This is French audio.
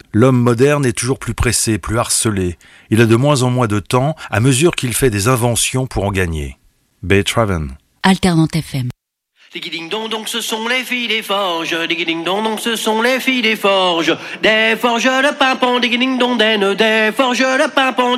L'homme moderne est toujours plus pressé, plus harcelé. Il a de moins en moins de temps à mesure qu'il fait des inventions pour en gagner. Beethoven. Alternante FM. Digiding-dong, donc ce sont les filles des forges. Digiding-dong, donc ce sont les filles des forges. Des forges de pimpon, digiding-dong, des forges de pimpon.